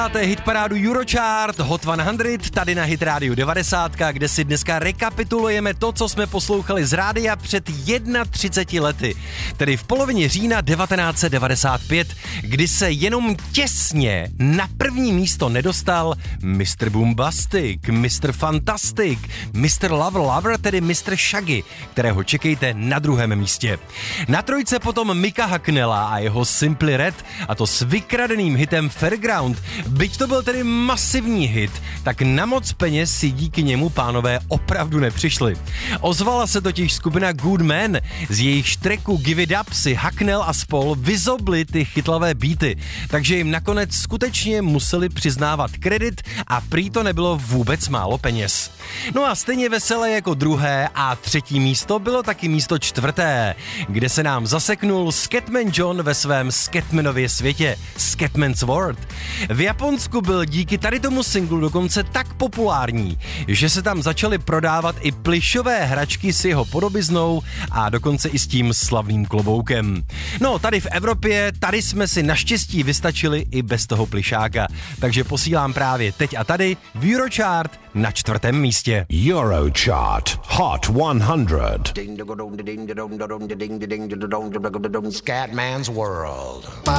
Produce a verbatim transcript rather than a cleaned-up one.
Máte hitparádu Eurochart Hot sto tady na Hit Radio devadesát, kde si dneska rekapitulujeme to, co jsme poslouchali z rádia před třiceti jednou lety, tedy v polovině října devatenáct set devadesát pět, kdy se jenom těsně na první místo nedostal mister Boombastic, mister Fantastic, mister Lover Lover, tedy mister Shaggy, kterého čekejte na druhém místě. Na trojce potom Micka Hucknella a jeho Simply Red, a to s vykradeným hitem Fairground. Byť to byl tedy masivní hit, tak na moc peněz si díky němu pánové opravdu nepřišli. Ozvala se totiž skupina Good Man, z jejich tracku Give It Up si Hucknell a spol vyzobli ty chytlavé beaty, takže jim nakonec skutečně museli přiznávat kredit a prý to nebylo vůbec málo peněz. No a stejně veselé jako druhé a třetí místo bylo taky místo čtvrté, kde se nám zaseknul Scatman John ve svém Scatmanově světě, Scatman's World. V Japonsku byl díky tady tomu singlu dokonce tak populární, že se tam začaly prodávat i plyšové hračky s jeho podobiznou a dokonce i s tím slavným kloboukem. No, tady v Evropě, tady jsme si naštěstí vystačili i bez toho plyšáka, takže posílám právě teď a tady v Eurochart na čtvrtém místě. Eurochart Hot sto. Scatman's World.